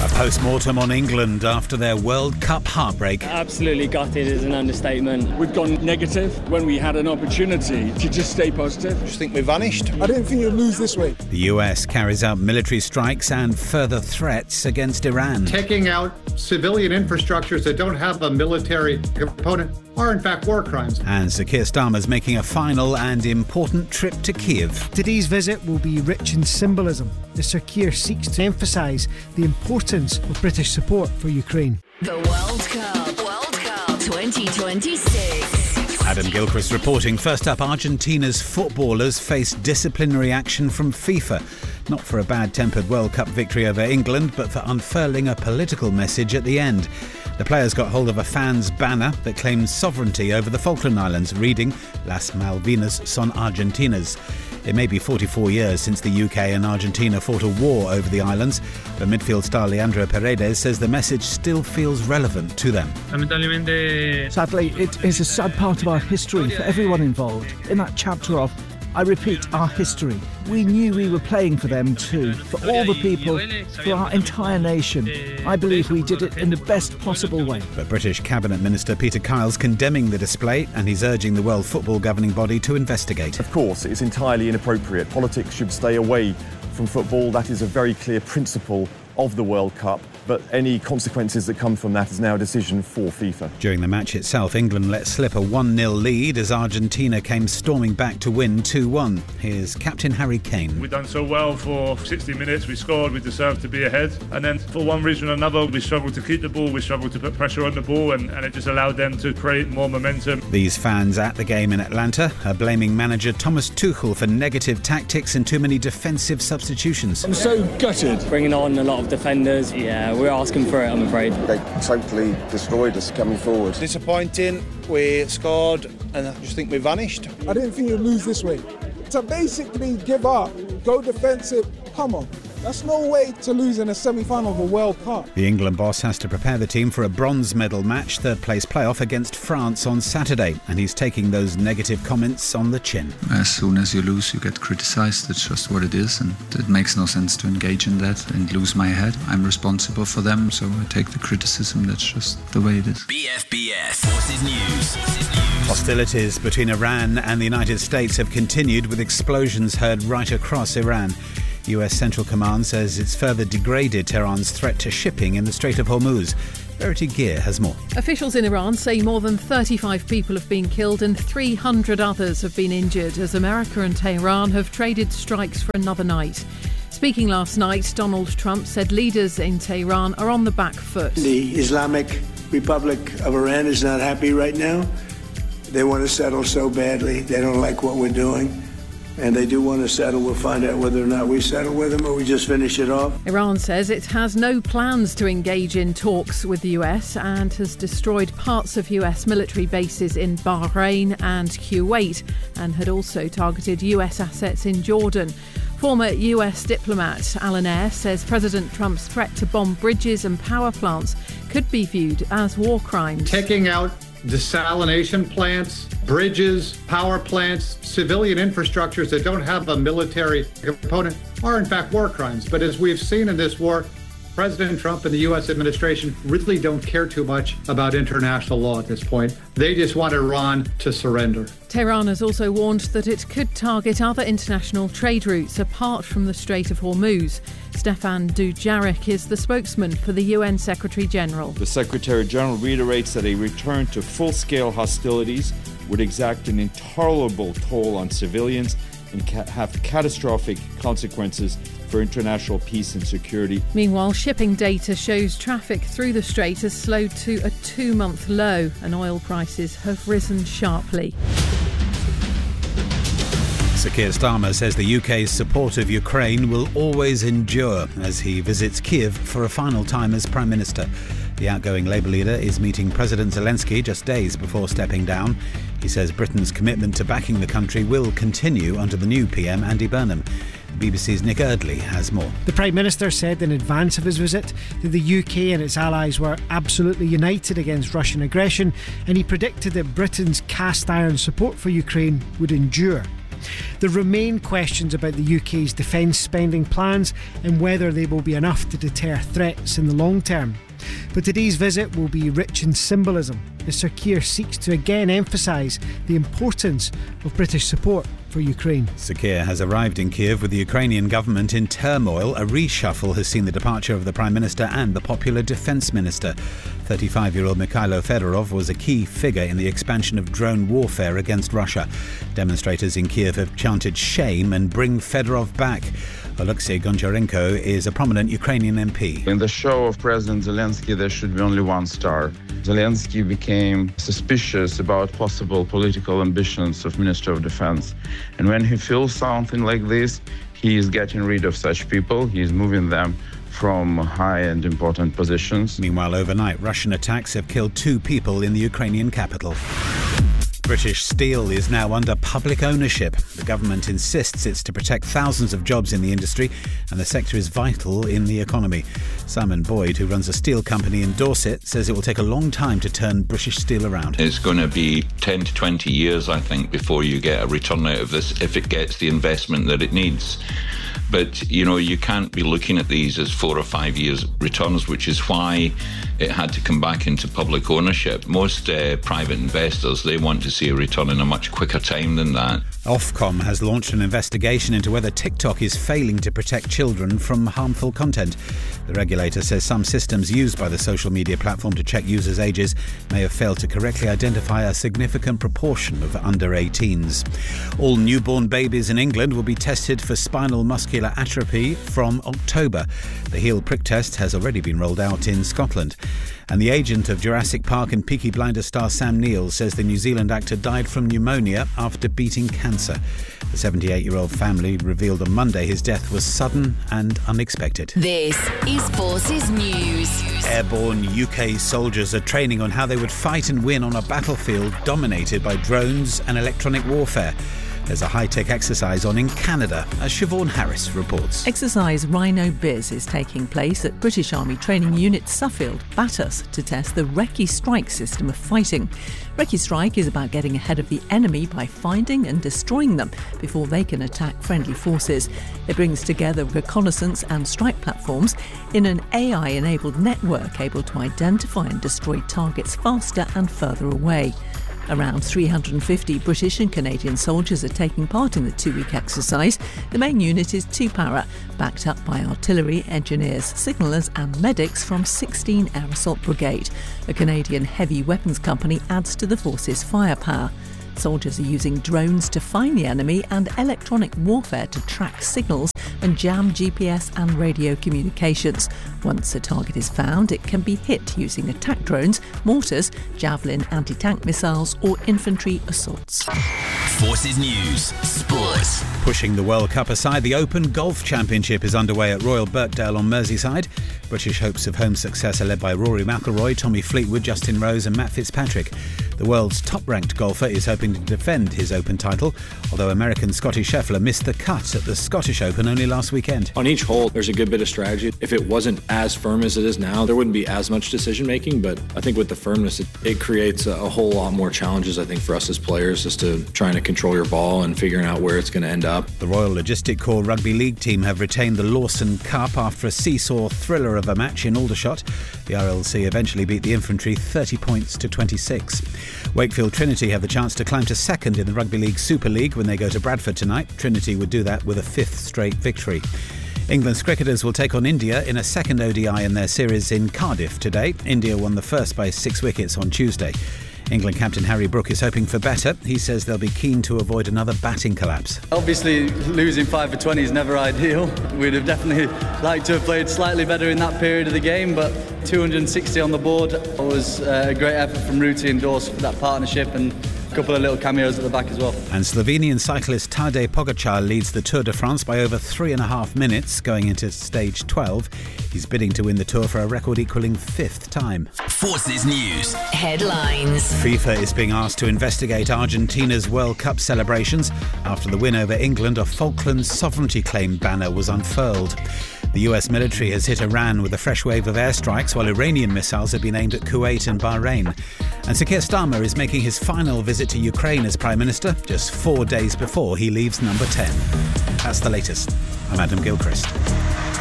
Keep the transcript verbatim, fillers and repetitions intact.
A post-mortem on England after their World Cup heartbreak. Absolutely gutted is an understatement. We've gone negative when we had an opportunity to just stay positive. I just think we vanished. I didn't think you'd lose this way. The U S carries out military strikes and further threats against Iran. Taking out civilian infrastructures that don't have a military component are in fact war crimes. And Sir Keir Starmer's making a final and important trip to Kiev. Today's visit will be rich in symbolism as Sir Keir seeks to emphasise the importance of British support for Ukraine. The World Cup, World Cup twenty twenty-six. Adam Gilchrist reporting. First up, Argentina's footballers face disciplinary action from FIFA. Not for a bad-tempered World Cup victory over England, but for unfurling a political message at the end. The players got hold of a fan's banner that claims sovereignty over the Falkland Islands, reading Las Malvinas son Argentinas. It may be forty-four years since the U K and Argentina fought a war over the islands, but midfield star Leandro Paredes says the message still feels relevant to them. Sadly, it is a sad part of our history for everyone involved. In that chapter of, I repeat, our history, we knew we were playing for them too, for all the people, for our entire nation. I believe we did it in the best possible way. But British Cabinet Minister Peter Kyle's condemning the display, and he's urging the World Football governing body to investigate. Of course, it's entirely inappropriate. Politics should stay away from football. That is a very clear principle of the World Cup. But any consequences that come from that is now a decision for FIFA. During the match itself, England let slip a one nil lead as Argentina came storming back to win two one. Here's Captain Harry Kane. We've done so well for sixty minutes, we scored, we deserved to be ahead. And then for one reason or another, we struggled to keep the ball, we struggled to put pressure on the ball, and, and it just allowed them to create more momentum. These fans at the game in Atlanta are blaming manager Thomas Tuchel for negative tactics and too many defensive substitutions. I'm so gutted. Bringing on a lot of defenders, yeah, we're asking for it, I'm afraid. They totally destroyed us coming forward. Disappointing, we scored and I just think we vanished. I didn't think you'd lose this way. To basically give up, go defensive, come on. That's no way to lose in a semi-final of a World Cup. The England boss has to prepare the team for a bronze medal match, third place playoff against France on Saturday, and he's taking those negative comments on the chin. As soon as you lose, you get criticised. It's just what it is, and it makes no sense to engage in that and lose my head. I'm responsible for them, so I take the criticism. That's just the way it is. B F B S Forces News. Hostilities between Iran and the United States have continued, with explosions heard right across Iran. U S Central Command says it's further degraded Tehran's threat to shipping in the Strait of Hormuz. Verity Gear has more. Officials in Iran say more than thirty-five people have been killed and three hundred others have been injured as America and Tehran have traded strikes for another night. Speaking last night, Donald Trump said leaders in Tehran are on the back foot. The Islamic Republic of Iran is not happy right now. They want to settle so badly. They don't like what we're doing. And they do want to settle. We'll find out whether or not we settle with them or we just finish it off. Iran says it has no plans to engage in talks with the U S and has destroyed parts of U S military bases in Bahrain and Kuwait, and had also targeted U S assets in Jordan. Former U S diplomat Alan Eyre says President Trump's threat to bomb bridges and power plants could be viewed as war crimes. Taking out desalination plants, bridges, power plants, civilian infrastructures that don't have a military component are in fact war crimes. But as we've seen in this war, President Trump and the U S administration really don't care too much about international law at this point. They just want Iran to surrender. Tehran has also warned that it could target other international trade routes apart from the Strait of Hormuz. Stefan Dujarric is the spokesman for the U N Secretary-General. The Secretary-General reiterates that a return to full-scale hostilities would exact an intolerable toll on civilians and ca- have catastrophic consequences for international peace and security. Meanwhile, shipping data shows traffic through the strait has slowed to a two-month low and oil prices have risen sharply. Sir Keir Starmer says the U K's support of Ukraine will always endure as he visits Kiev for a final time as Prime Minister. The outgoing Labour leader is meeting President Zelensky just days before stepping down. He says Britain's commitment to backing the country will continue under the new P M, Andy Burnham. B B C's Nick Eardley has more. The Prime Minister said in advance of his visit that the U K and its allies were absolutely united against Russian aggression, and he predicted that Britain's cast iron support for Ukraine would endure. There remain questions about the U K's defence spending plans and whether they will be enough to deter threats in the long term. But today's visit will be rich in symbolism as Sir Keir seeks to again emphasise the importance of British support for Ukraine. Sir Keir has arrived in Kiev with the Ukrainian government in turmoil. A reshuffle has seen the departure of the Prime Minister and the popular Defence Minister. thirty-five-year-old Mikhailo Fedorov was a key figure in the expansion of drone warfare against Russia. Demonstrators in Kiev have chanted shame and bring Fedorov back. Oleksiy Goncharenko is a prominent Ukrainian M P. In the show of President Zelensky, there should be only one star. Zelensky became suspicious about possible political ambitions of Minister of Defense. And when he feels something like this, he is getting rid of such people. He is moving them from high and important positions. Meanwhile, overnight, Russian attacks have killed two people in the Ukrainian capital. British Steel is now under public ownership. The government insists it's to protect thousands of jobs in the industry, and the sector is vital in the economy. Simon Boyd, who runs a steel company in Dorset, says it will take a long time to turn British Steel around. It's going to be ten to twenty years, I think, before you get a return out of this, if it gets the investment that it needs. But, you know, you can't be looking at these as four or five years returns, which is why it had to come back into public ownership. Most uh, private investors, they want to see a return in a much quicker time than that. Ofcom has launched an investigation into whether TikTok is failing to protect children from harmful content. The regulator says some systems used by the social media platform to check users' ages may have failed to correctly identify a significant proportion of under eighteens. All newborn babies in England will be tested for spinal muscular atrophy from October. The heel prick test has already been rolled out in Scotland. And the agent of Jurassic Park and Peaky Blinders star Sam Neill says the New Zealand actor died from pneumonia after beating cancer. The seventy-eight-year-old family revealed on Monday his death was sudden and unexpected. This is Forces News. Airborne U K soldiers are training on how they would fight and win on a battlefield dominated by drones and electronic warfare. There's a high-tech exercise on in Canada, as Siobhan Harris reports. Exercise Rhino Biz is taking place at British Army Training Unit Suffield, Bathurst, to test the Recce Strike system of fighting. Recce Strike is about getting ahead of the enemy by finding and destroying them before they can attack friendly forces. It brings together reconnaissance and strike platforms in an A I-enabled network able to identify and destroy targets faster and further away. Around three hundred fifty British and Canadian soldiers are taking part in the two-week exercise. The main unit is two para, backed up by artillery, engineers, signallers and medics from sixteen Air Assault Brigade. A Canadian heavy weapons company adds to the force's firepower. Soldiers are using drones to find the enemy and electronic warfare to track signals and jam G P S and radio communications. Once a target is found, it can be hit using attack drones, mortars, Javelin anti-tank missiles or infantry assaults. Forces News Sports. Pushing the World Cup aside, the Open Golf Championship is underway at Royal Birkdale on Merseyside. British hopes of home success are led by Rory McIlroy, Tommy Fleetwood, Justin Rose and Matt Fitzpatrick. The world's top-ranked golfer is hoping to defend his Open title, although American Scotty Scheffler missed the cut at the Scottish Open only last weekend. On each hole, there's a good bit of strategy. If it wasn't as firm as it is now, there wouldn't be as much decision-making, but I think with the firmness, it, it creates a, a whole lot more challenges, I think, for us as players, just to trying to control your ball and figuring out where it's going to end up. The Royal Logistic Corps Rugby League team have retained the Lawson Cup after a seesaw thriller of a match in Aldershot. The R L C eventually beat the Infantry thirty points to twenty-six. Wakefield Trinity have the chance to climb to second in the Rugby League Super League when they go to Bradford tonight. Trinity would do that with a fifth straight victory. England's cricketers will take on India in a second O D I in their series in Cardiff today. India won the first by six wickets on Tuesday. England captain Harry Brook is hoping for better. He says they'll be keen to avoid another batting collapse. Obviously, losing five for twenty is never ideal. We'd have definitely liked to have played slightly better in that period of the game, but two hundred sixty on the board was a great effort from Ruti and Dawes for that partnership, and a couple of little cameos at the back as well. And Slovenian cyclist Tadej Pogačar leads the Tour de France by over three and a half minutes going into stage twelve. He's bidding to win the Tour for a record equalling fifth time. Forces News Headlines. FIFA is being asked to investigate Argentina's World Cup celebrations after the win over England. A Falklands sovereignty claim banner was unfurled. The U S military has hit Iran with a fresh wave of airstrikes, while Iranian missiles have been aimed at Kuwait and Bahrain. And Sir Keir Starmer is making his final visit to Ukraine as Prime Minister, just four days before he leaves number ten. That's the latest. I'm Adam Gilchrist.